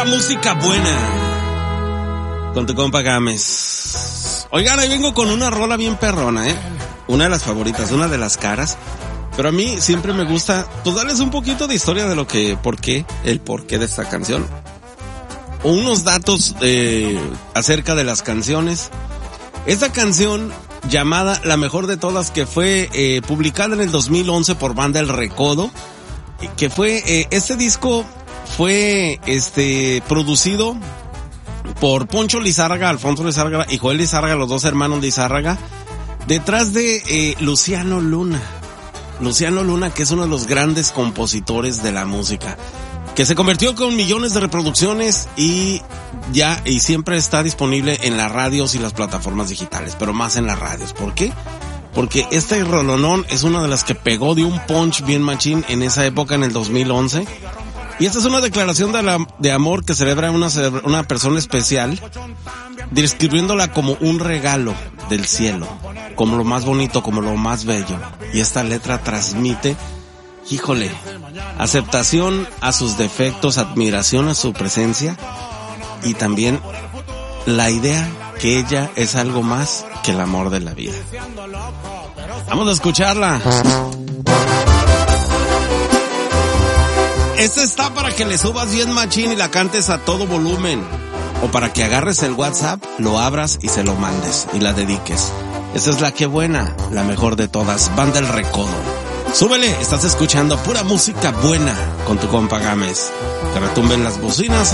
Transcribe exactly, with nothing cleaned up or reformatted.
Música buena con tu compa Gámez. Oigan, ahí vengo con una rola bien perrona, ¿eh? Una de las favoritas, una de las caras. Pero a mí siempre me gusta, pues, darles un poquito de historia de lo que, por qué, el porqué de esta canción. O unos datos eh, acerca de las canciones. Esta canción, llamada La Mejor de Todas, que fue eh, publicada en el dos mil once por Banda El Recodo, que fue, eh, este disco fue este producido por Poncho Lizárraga, Alfonso Lizárraga y Joel Lizárraga, los dos hermanos Lizárraga, detrás de eh, Luciano Luna. Luciano Luna, que es uno de los grandes compositores de la música, que se convirtió con millones de reproducciones y ya, y siempre está disponible en las radios y las plataformas digitales, pero más en las radios. ¿Por qué? Porque este rolonón es una de las que pegó de un punch bien machín en esa época, en el dos mil once. Y esta es una declaración de, la, de amor que celebra una, una persona especial, describiéndola como un regalo del cielo, como lo más bonito, como lo más bello. Y esta letra transmite, híjole, aceptación a sus defectos, admiración a su presencia y también la idea que ella es algo más que el amor de la vida. Vamos a escucharla. Esta está para que le subas bien machín y la cantes a todo volumen. O para que agarres el WhatsApp, lo abras y se lo mandes y la dediques. Esta es la que buena, la mejor de todas, Banda El Recodo. Súbele, estás escuchando pura música buena con tu compa Gámez. Que retumben las bocinas.